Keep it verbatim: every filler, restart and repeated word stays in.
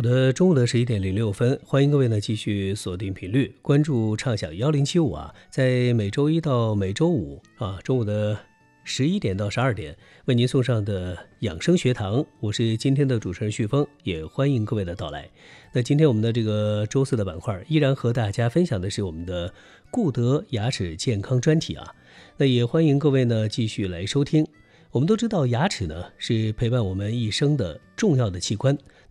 的，中午的十一点零六分，欢迎各位呢继续锁定频率，关注畅享幺零七五啊，在每周一到每周五啊中午的十一点到十二点，为您送上的养生学堂，我是今天的主持人旭峰，也欢迎各位的到来。那今天我们的这个周四的板块，依然和大家分享的是我们的顾德牙齿健康专题啊，那也欢迎各位呢继续来收听。我们都知道牙齿呢是陪伴我们一生的重要的器官。